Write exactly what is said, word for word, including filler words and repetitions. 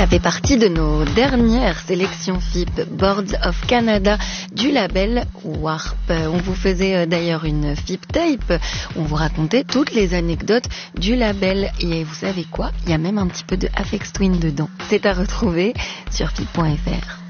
Ça fait partie de nos dernières sélections F I P, Boards of Canada, du label Warp. On vous faisait d'ailleurs une F I P tape, on vous racontait toutes les anecdotes du label. Et vous savez quoi ? Il y a même un petit peu de Aphex Twin dedans. C'est à retrouver sur F I P point F R.